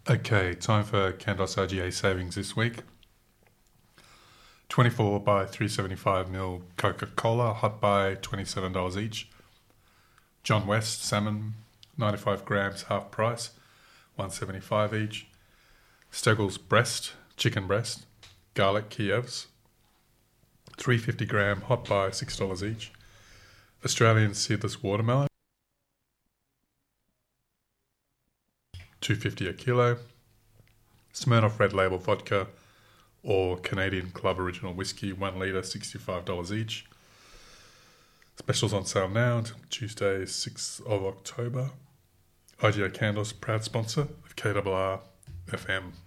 Okay, time for Candos RGA savings this week. 24 by 375ml Coca-Cola, hot by $27 each. John West salmon, 95 grams, half price, $1.75 each. Steggles breast, chicken breast, garlic Kievs, 350 gram, hot by $6 each. Australian seedless watermelon, $2.50 a kilo. Smirnoff Red Label vodka or Canadian Club Original Whiskey, 1 litre, $65 each. Specials on sale now until Tuesday, 6th of October. IGA Candles, proud sponsor of KRR FM.